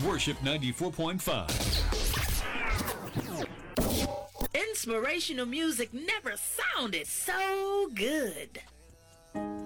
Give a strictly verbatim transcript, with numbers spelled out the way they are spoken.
Worship ninety-four point five. Inspirational music never sounded so good.